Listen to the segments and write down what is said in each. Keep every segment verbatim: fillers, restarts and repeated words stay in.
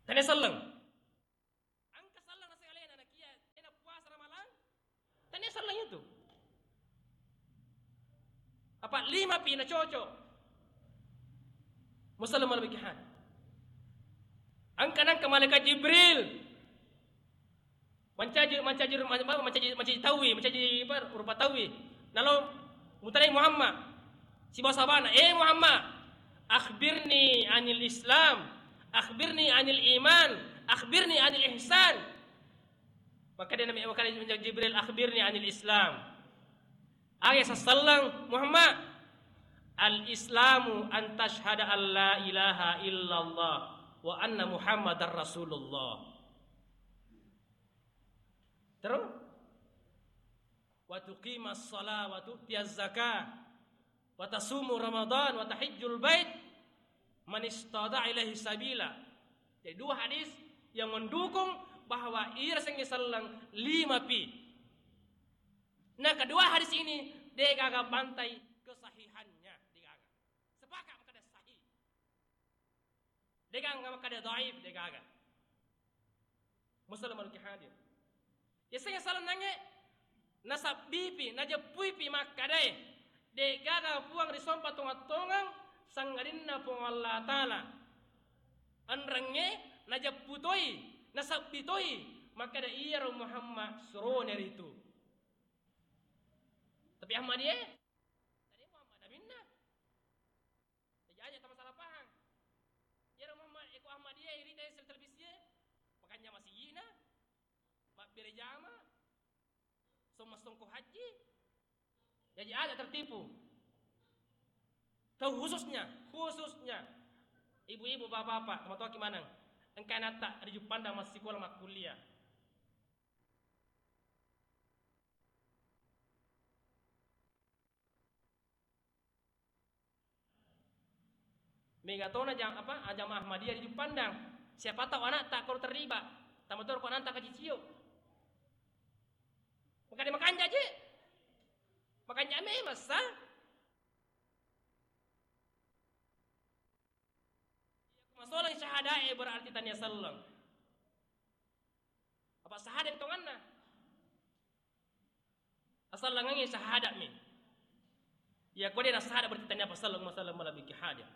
Tanya sallang. Angka sallang na sekalian anak kia, ena puasa Ramadan. Tanya sallang itu. Apa lima pi na cocok. Musallam al-bikihan. Angka nangka malaikat Jibril. Mancaji mancaji mancaji mancaji tawi, mancaji rupa tawi. Nalo mutalai Muhammad. Si basabana, eh Muhammad, akhbirni anil Islam, akhbirni anil iman, akhbirni anil ihsan. Maka dia namanya maka dia Jibril, akhbirni anil Islam. Ayat sallallahu Muhammad, al-Islamu an tashhada an la ilaha illallah wa anna Muhammadar Rasulullah. Terus wa tuqimas shalah wa tu'tiyaz zakah wa tasumu Ramadan wa tahijjul bait man istada ilaihi sabila. Jadi dua hadis yang mendukung bahwa ia rasanya sallang lima pi. Nah, kedua hadis ini dia gagah bantai kesahihannya, dia gagah. Sepakat maka dia sahih. Dia gagah maka dia dhaif, dia gagah. Muslim al-hadir. Ya saya salah nanya nasab bipi naja puipi makadai de gaga puang risompa tonga-tongang sangadinna pung Allah Ta'ala anrange naja putoi nasab bitoi maka da iya Muhammad suroner itu tapi Ahmadiyah tadi Muhammad aminna jadi aja tak masalah paham ya Muhammad iku Ahmadiyah iri dari televisi makanya masih yina mak berjama semua songko haji jadi ada tertipu tahu khususnya khususnya ibu-ibu bapak-bapak mau tahu gimana engkau nata ada pandang masih sekolah mak kuliah megatona jam apa ajam Ahmadiyah di pandang siapa tahu anak tak kalau terlibat tak betul kau anak tak kecil maka dia makan aja makan jame masa masalah syahadah berarti tanya sallam apa syahadat tonganna asal langangi syahadat mi ya kau dia syahadat berarti tanya apa sallam masalah malah bikin hadir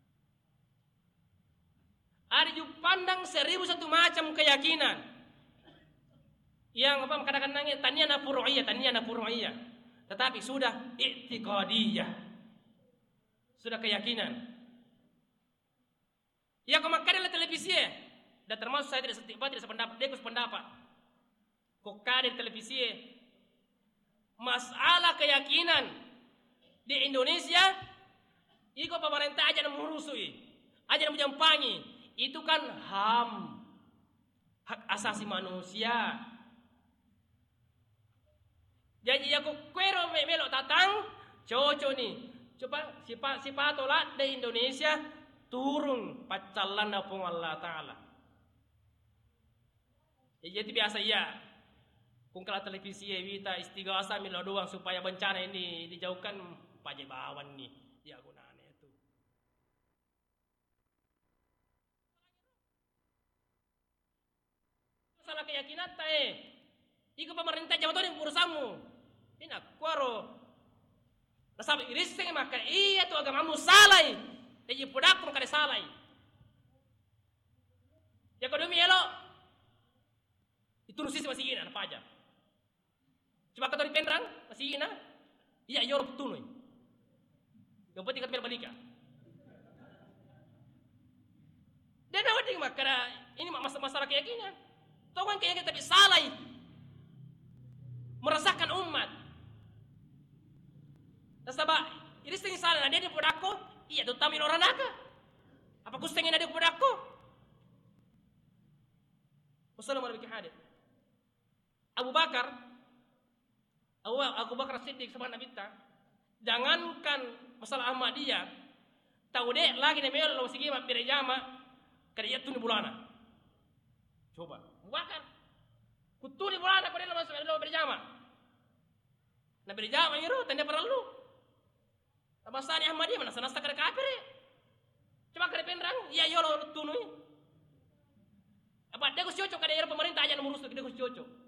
ada juga pandang seribu satu macam keyakinan yang apa katakan nangis tania na furu'iyah tania na furu'iyah tetapi sudah i'tiqadiyah sudah keyakinan ya kau makan di televisi dan termasuk saya tidak setiap tidak sependapat dia sependapat kau kader televisi masalah keyakinan di Indonesia iko pemerintah aja mengurusui aja menjampangi itu kan H A M hak asasi manusia. Jadi aku kuero melok tatang cocok nih. Coba sifat sifat tolak di Indonesia turun pacalan apung Allah Ta'ala. Ya, jadi biasa ya. Kung kala televisi kita istighasa milo doang supaya bencana ini dijauhkan pajebawan nih. Ya gunanya itu. Salah keyakinan tae. Iko pemerintah jawab ini urusanmu. Ini kuaro. Nasabi iriseng maka iya tu agamamu salai. Jadi pudak maka dia salai. Ya kalau demi elo. Itu sisi masih ina apa aja. Coba kata di penrang masih ina. Iya Europe tunui. Yang penting kat balika. Dan awak ding maka ini masalah keyakinan. Tahu kan keyakinan tapi salai. Meresahkan umat. Nasaba, ini setengah salah ada di podako, iya tu tamin orang naga. Apa ku setengah ada di podako? Wassalamualaikum warahmatullahi wabarakatuh. Abu Bakar, Abu, Abu Bakar Siddiq sama Nabi ta, jangankan masalah Ahmadiyah, tahu deh lagi nih melo lo segi mak berjama, kerja tu di bulana. Coba, Abu Bakar, kutu di bulana kau dia lo masuk lo berjama. Nah berjama itu tanda perlu. Abasani Ahmadiyah mana sanasta kada kafir. Coba kada penrang, iya yo lo tunui. yang merusuk dia cocok.